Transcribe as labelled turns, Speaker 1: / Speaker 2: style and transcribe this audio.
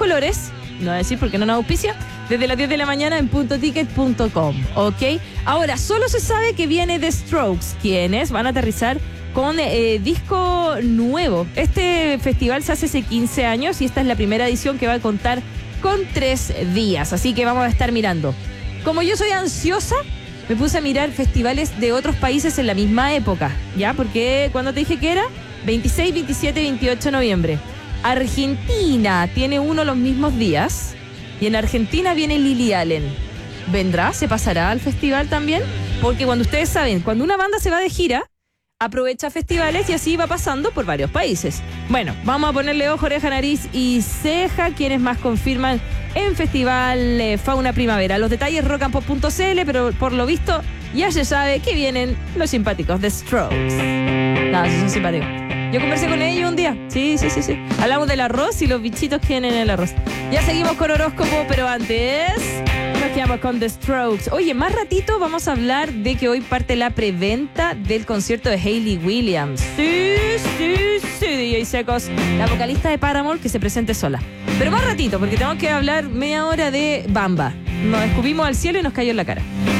Speaker 1: colores, no voy a decir porque no nos auspicia, desde las 10 de la mañana en puntoticket.com, ¿ok? Ahora, solo se sabe que viene The Strokes, quienes van a aterrizar con disco nuevo. Este festival se hace hace 15 años y esta es la primera edición que va a contar con 3 días, así que vamos a estar mirando. Como yo soy ansiosa, me puse a mirar festivales de otros países en la misma época, ¿ya? Porque cuando te dije que era 26, 27, 28 de noviembre. Argentina tiene uno los mismos días y en Argentina viene Lily Allen. ¿Vendrá? ¿Se pasará al festival también? Porque cuando ustedes saben, cuando una banda se va de gira, aprovecha festivales y así va pasando por varios países. Bueno, vamos a ponerle ojo, oreja, nariz y ceja quienes más confirman en Festival Fauna Primavera. Los detalles rockandpop.cl, pero por lo visto ya se sabe que vienen los simpáticos de Strokes. No, sí son simpáticos. Yo conversé con ellos un día. Sí. Hablamos del arroz y los bichitos que tienen en el arroz. Ya seguimos con horóscopo, pero antes nos quedamos con The Strokes. Oye, más ratito vamos a hablar de que hoy parte la preventa del concierto de Hayley Williams. Sí, DJ Secos, la vocalista de Paramore, que se presente sola. Pero más ratito, porque tenemos que hablar media hora de Bamba. Nos escupimos al cielo y nos cayó en la cara.